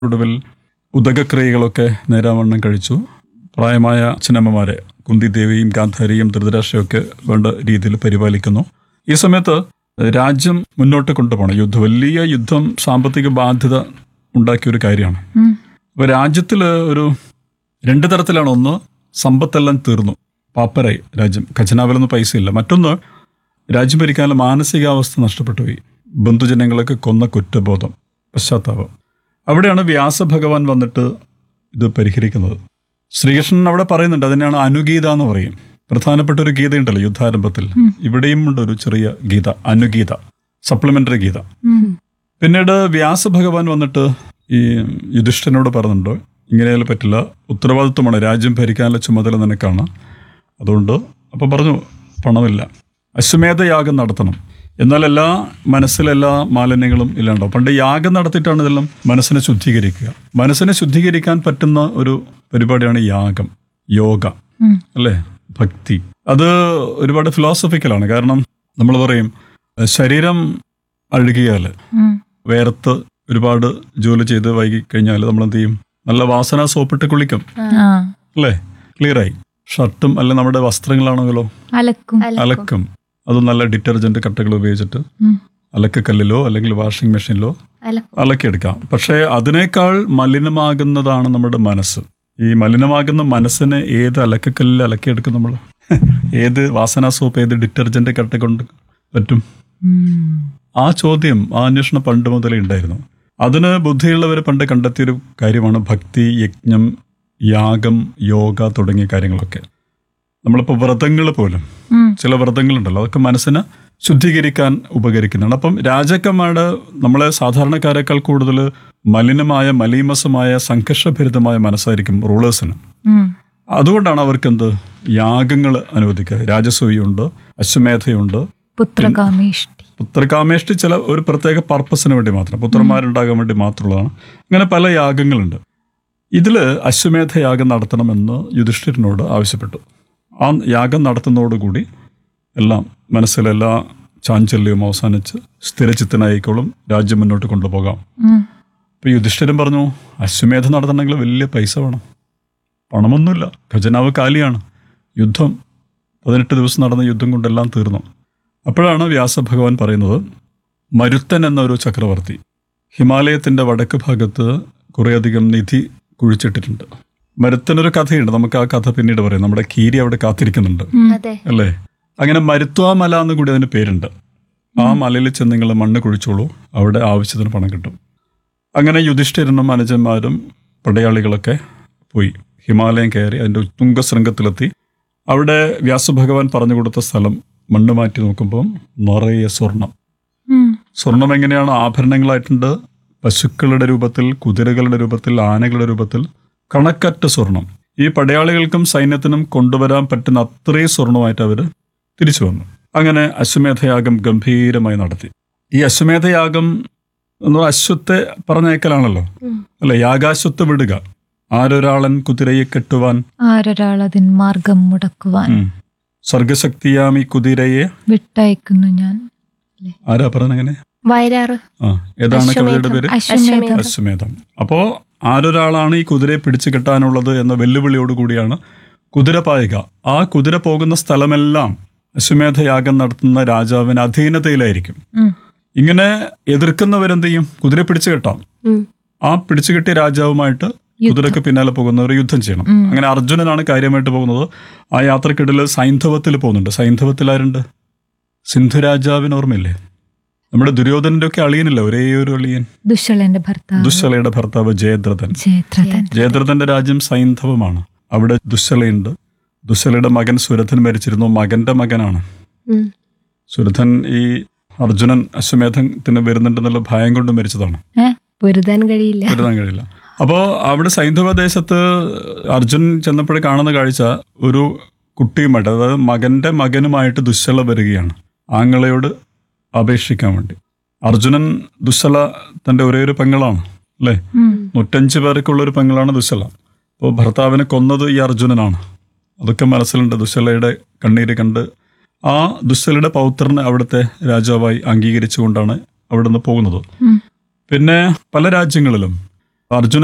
ഒടുവിൽ ഉദകക്രിയകളൊക്കെ നേരാവണ്ണം കഴിച്ചു. പ്രായമായ അച്ഛനമ്മമാരെ കുന്തിദേവിയും ഗാന്ധാരിയും ധൃതരാഷ്ട്രയൊക്കെ വേണ്ട രീതിയിൽ പരിപാലിക്കുന്നു. ഈ സമയത്ത് രാജ്യം മുന്നോട്ട് കൊണ്ടുപോകണം. വലിയ യുദ്ധം സാമ്പത്തിക ബാധ്യത ഉണ്ടാക്കിയ ഒരു കാര്യമാണ്. അപ്പോൾ രാജ്യത്തിൽ ഒരു 2 തരത്തിലാണ്. ഒന്ന്, സമ്പത്തെല്ലാം തീർന്നു, പാപ്പരായി രാജ്യം, ഖജനാവിലൊന്നും പൈസയില്ല. മറ്റൊന്ന്, രാജ്യം ഭരിക്കാനുള്ള മാനസികാവസ്ഥ നഷ്ടപ്പെട്ടു പോയി. ബന്ധുജനങ്ങളൊക്കെ കൊന്ന കുറ്റബോധം, പശ്ചാത്താപം. അവിടെയാണ് വ്യാസഭഗവാൻ വന്നിട്ട് ഇത് പരിഹരിക്കുന്നത്. ശ്രീകൃഷ്ണൻ അവിടെ പറയുന്നുണ്ട്, അതിനെയാണ് അനുഗീത എന്ന് പറയും. പ്രധാനപ്പെട്ട ഒരു ഗീതയുണ്ടല്ലോ യുദ്ധാരംഭത്തിൽ, ഇവിടെയും ഉണ്ട് ഒരു ചെറിയ ഗീത, അനുഗീത, സപ്ലിമെന്ററി ഗീത. പിന്നീട് വ്യാസഭഗവാൻ വന്നിട്ട് ഈ യുധിഷ്ഠിരനോട് പറഞ്ഞിട്ടുണ്ട്, ഇങ്ങനെയാലും പറ്റില്ല, ഉത്തരവാദിത്വമാണ്, രാജ്യം ഭരിക്കാനുള്ള ചുമതല നിനക്കാണ്. അതുകൊണ്ട് അപ്പം പറഞ്ഞു, പണമില്ല, അശ്വമേധയാഗം നടത്തണം, എന്നാൽ മനസ്സിലെല്ലാ മാലിന്യങ്ങളും ഇല്ലാണ്ടാവും. പണ്ട് യാഗം നടത്തിയിട്ടാണ് ഇതെല്ലാം മനസ്സിനെ ശുദ്ധീകരിക്കുക. മനസ്സിനെ ശുദ്ധീകരിക്കാൻ പറ്റുന്ന ഒരു പരിപാടിയാണ് യാഗം, യോഗ, അല്ലേ, ഭക്തി. അത് ഒരുപാട് ഫിലോസഫിക്കലാണ്. കാരണം നമ്മൾ പറയും, ശരീരം അഴുകിയാൽ, വേർത്ത് ഒരുപാട് ജോലി ചെയ്ത് വൈകി കഴിഞ്ഞാൽ നമ്മൾ എന്ത് ചെയ്യും? നല്ല വാസന സോപ്പിട്ട് കുളിക്കും, അല്ലേ, ക്ലിയറായി. ഷർട്ടും അല്ലെ നമ്മുടെ വസ്ത്രങ്ങളാണെങ്കിലോ അലക്കും. അത് നല്ല ഡിറ്റർജന്റ് കട്ടകൾ ഉപയോഗിച്ചിട്ട് അലക്കക്കല്ലിലോ അല്ലെങ്കിൽ വാഷിംഗ് മെഷീനിലോ അലക്കിയെടുക്കാം. പക്ഷേ അതിനേക്കാൾ മലിനമാകുന്നതാണ് നമ്മുടെ മനസ്സ്. ഈ മലിനമാകുന്ന മനസ്സിനെ ഏത് അലക്കക്കല്ലിൽ അലക്കിയെടുക്കും നമ്മൾ? ഏത് വാസന സോപ്പ്, ഏത് ഡിറ്റർജന്റ് കട്ട കൊണ്ട് പറ്റും? ആ ചോദ്യം, ആ അന്വേഷണം പണ്ട് മുതലേ ഉണ്ടായിരുന്നു. അതിന് ബുദ്ധിയുള്ളവർ പണ്ട് കണ്ടെത്തിയൊരു കാര്യമാണ് ഭക്തി, യജ്ഞം, യാഗം, യോഗ തുടങ്ങിയ കാര്യങ്ങളൊക്കെ. നമ്മളിപ്പോൾ വ്രതങ്ങൾ പോലും, ചില വ്രതങ്ങളുണ്ടല്ലോ, അതൊക്കെ മനസ്സിനെ ശുദ്ധീകരിക്കാൻ ഉപകരിക്കുന്നതാണ്. അപ്പം രാജാക്കന്മാരുടെ, നമ്മളെ സാധാരണക്കാരെക്കാൾ കൂടുതൽ മലിനമായ, മലീമസമായ, സംഘർഷഭരിതമായ മനസ്സായിരിക്കും റൂളേഴ്സിന്. അതുകൊണ്ടാണ് അവർക്ക് എന്ത് യാഗങ്ങൾ അനുവദിക്കുക. രാജസൂയുണ്ട്, അശ്വമേധയുണ്ട്, പുത്രകാമേഷ്ടി ചില ഒരു പ്രത്യേക പർപ്പസിന് വേണ്ടി മാത്രം, പുത്രന്മാരുണ്ടാകാൻ വേണ്ടി മാത്രമുള്ളതാണ്. അങ്ങനെ പല യാഗങ്ങളുണ്ട്. ഇതിൽ അശ്വമേധ യാഗം നടത്തണമെന്ന് യുധിഷ്ഠിരനോട് ആവശ്യപ്പെട്ടു. ആ യാഗം നടത്തുന്നതോടുകൂടി എല്ലാം മനസ്സിലെല്ലാ ചാഞ്ചല്യവും അവസാനിച്ച് സ്ഥിരചിത്തനായിക്കോളും, രാജ്യം മുന്നോട്ട് കൊണ്ടുപോകാം. ഇപ്പൊ യുധിഷ്ഠിരൻ പറഞ്ഞു, അശ്വമേധം നടത്തണമെങ്കിൽ വലിയ പൈസ വേണം, പണമൊന്നുമില്ല, ഖജനാവ് കാലിയാണ്. യുദ്ധം 18 ദിവസം നടന്ന യുദ്ധം കൊണ്ടെല്ലാം തീർന്നു. അപ്പോഴാണ് വ്യാസഭഗവാൻ പറയുന്നത്, മരുത്തൻ എന്നൊരു ചക്രവർത്തി ഹിമാലയത്തിന്റെ വടക്ക് ഭാഗത്ത് കുറേയധികം നിധി കുഴിച്ചിട്ടിട്ടുണ്ട്. മരുത്തനൊരു കഥയുണ്ട്, നമുക്ക് ആ കഥ പിന്നീട് പറയാം. നമ്മുടെ കീരി അവിടെ കാത്തിരിക്കുന്നുണ്ട്, അല്ലേ? അങ്ങനെ മരുത്വാമല എന്ന് കൂടി അതിന് പേരുണ്ട്. ആ മലയിൽ ചെന്ന് നിങ്ങൾ മണ്ണ് കുഴിച്ചോളൂ, അവിടെ ആവശ്യത്തിന് പണം കിട്ടും. അങ്ങനെ യുധിഷ്ഠിരനും അനുജന്മാരും പടയാളികളൊക്കെ പോയി ഹിമാലയം കയറി അതിൻ്റെ തുംഗശൃംഗത്തിലെത്തി. അവിടെ വ്യാസഭഗവാൻ പറഞ്ഞു കൊടുത്ത സ്ഥലം മണ്ണ് മാറ്റി നോക്കുമ്പോൾ നിറയെ സ്വർണം. സ്വർണം എങ്ങനെയാണ്? ആഭരണങ്ങളായിട്ടുണ്ട്, പശുക്കളുടെ രൂപത്തിൽ, കുതിരകളുടെ രൂപത്തിൽ, ആനകളുടെ രൂപത്തിൽ, കണക്കറ്റ സ്വർണം. ഈ പടയാളികൾക്കും സൈന്യത്തിനും കൊണ്ടുവരാൻ പറ്റുന്ന അത്രയും സ്വർണമായിട്ട് അവർ തിരിച്ചു വന്നു. അങ്ങനെ അശ്വമേധയാഗം ഗംഭീരമായി നടത്തി. ഈ അശ്വമേധയാഗം എന്ന് അശ്വത്തെ പറഞ്ഞേക്കലാണല്ലോ, അല്ലെ? യാഗാശ്വത്ത് വിടുക. ആരൊരാളൻ കുതിരയെ കെട്ടുവാൻ, ആരൊരാളതിൻ മാർഗം മുടക്കുവാൻ, സർഗശക്തിയാമി കുതിരയെ വിട്ടയക്കുന്നു ഞാൻ. ആരാ പറഞ്ഞങ്ങനെ? വയലാറ്. ഏതാണ് കവിതയുടെ പേര്? അശ്വമേധം. അപ്പോ ആരൊരാളാണ് ഈ കുതിരയെ പിടിച്ചു കെട്ടാനുള്ളത് എന്ന വെല്ലുവിളിയോടുകൂടിയാണ് കുതിര പായുക. ആ കുതിര പോകുന്ന സ്ഥലമെല്ലാം അശ്വമേധയാഗം നടത്തുന്ന രാജാവിന് അധീനതയിലായിരിക്കും. ഇങ്ങനെ എതിർക്കുന്നവരെന്ത് ചെയ്യും? കുതിരയെ പിടിച്ചു കെട്ടാം. ആ പിടിച്ചു കെട്ടിയ രാജാവുമായിട്ട് കുതിരക്ക് പിന്നാലെ പോകുന്നവർ യുദ്ധം ചെയ്യണം. അങ്ങനെ അർജുനനാണ് കാര്യമായിട്ട് പോകുന്നത്. ആ യാത്രക്കിടയിൽ സൈന്ധവത്തിൽ പോകുന്നുണ്ട്. സൈന്ധവത്തിൽ ആരുണ്ട്? സിന്ധുരാജാവിന് ഓർമ്മയില്ലേ? നമ്മുടെ ദുര്യോധനന്റെ ഒക്കെ അളിയനില്ല, ഒരേ ഒരു അളിയൻ, ദുശ്ശലയുടെ ഭർത്താവ് ജയദ്രഥൻ. ജയദ്രഥന്റെ രാജ്യം സൈന്ധവമാണ്. അവിടെ ദുശ്ശലയുണ്ട്. ദുശ്ശലയുടെ മകൻ സുരഥൻ മരിച്ചിരുന്നു. മകന്റെ മകനാണ് സുരഥൻ. ഈ അർജുനൻ അശ്വമേധത്തിന് വരുന്നുണ്ടെന്നുള്ള ഭയം കൊണ്ട് മരിച്ചതാണ്. പൊരുതാൻ കഴിയില്ല. അപ്പോ അവിടെ സൈന്ധവ ദേശത്ത് അർജുൻ ചെന്നപ്പോഴേ കാണുന്ന കാഴ്ച, ഒരു കുട്ടിയുമായിട്ട്, അതായത് മകന്റെ മകനുമായിട്ട് ദുശ്ശല വരികയാണ് ആങ്ങളയോട് അപേക്ഷിക്കാൻ വേണ്ടി. അർജുനൻ, ദുശ്ശല തന്റെ ഒരേ ഒരു പെങ്ങളാണ്, അല്ലേ? 105 പേർക്കുള്ള ഒരു പെങ്ങളാണ് ദുശ്ശല. അപ്പോൾ ഭർത്താവിനെ കൊന്നത് ഈ അർജുനനാണ്. അതൊക്കെ മനസ്സിലുണ്ട്. ദുശ്ശലയുടെ കണ്ണീര് കണ്ട് ആ ദുശ്ശലയുടെ പൗത്രനെ അവിടുത്തെ രാജാവായി അംഗീകരിച്ചുകൊണ്ടാണ് അവിടെ നിന്ന് പോകുന്നത്. പിന്നെ പല രാജ്യങ്ങളിലും അർജുന